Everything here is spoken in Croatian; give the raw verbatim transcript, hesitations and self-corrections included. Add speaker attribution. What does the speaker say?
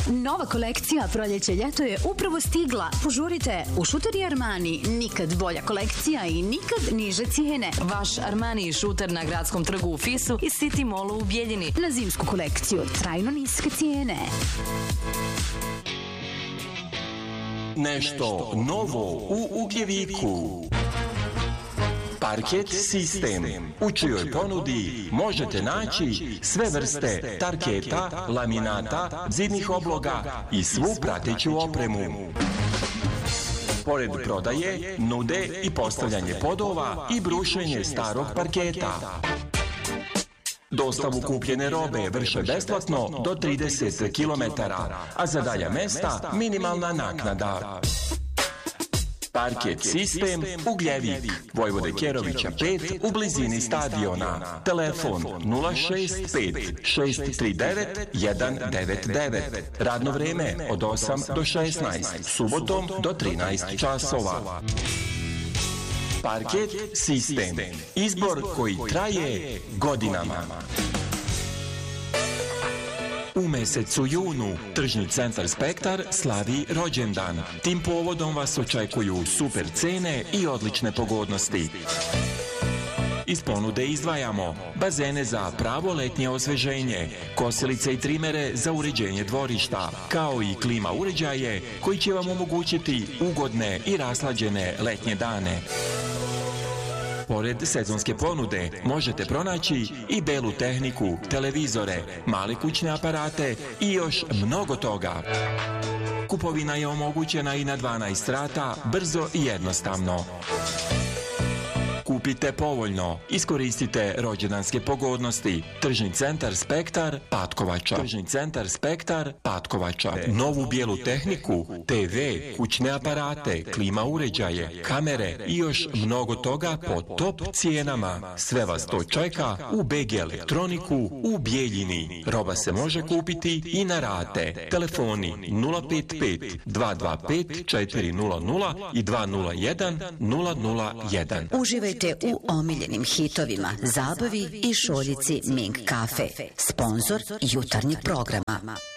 Speaker 1: Nova kolekcija proljeće ljeto je upravo stigla. Požurite, u Šuteri Armani nikad bolja kolekcija i nikad niže cijene.
Speaker 2: Vaš Armani šuter na Gradskom trgu u Fisu i City Mallu u Bjeljini.
Speaker 1: Na zimsku kolekciju trajno niske cijene.
Speaker 3: Nešto novo u Ugljeviku. Parket Sistem, u čijoj ponudi možete naći sve vrste tarketa, laminata, zidnih obloga i svu prateću opremu. Pored prodaje, nude i postavljanje podova i brušenje starog parketa. Dostavu kupljene robe vrše besplatno do trideset kilometara, a za dalja mesta minimalna naknada. Parket Sistem, Ugljevik, Vojvode Kerovića pet u blizini stadiona. Telefon nula šest pet šest tri devet jedan devet devet. Radno vrijeme od osam do šesnaest, subotom do trinaest časova. Parket Sistem, izbor koji traje godinama. U mesecu junu Tržni centar Spektar slavi rođendan. Tim povodom vas očekuju super cene i odlične pogodnosti. Iz ponude izdvajamo bazene za pravo letnje osveženje, kosilice i trimere za uređenje dvorišta, kao i klima uređaje koji će vam omogućiti ugodne i raslađene letnje dane. Pored sezonske ponude možete pronaći i belu tehniku, televizore, male kućne aparate i još mnogo toga. Kupovina je omogućena i na dvanaest rata, brzo i jednostavno. Kupite povoljno, iskoristite rođendanske pogodnosti. Tržni centar Spektar, Patkovača. Tržni centar Spektar, Patkovača. Novu bijelu tehniku, te ve, kućne aparate, klima uređaje, kamere i još mnogo toga po top cijenama. Sve vas to čeka u be ge Elektroniku u Bjeljini. Roba se može kupiti i na rate. Telefoni nula pet pet dva dva pet četiri nula nula i dva nula jedan nula nula jedan.
Speaker 4: Uživajte u omiljenim hitovima, zabavi i šoljici Mink Cafe, sponzor jutarnjeg programa.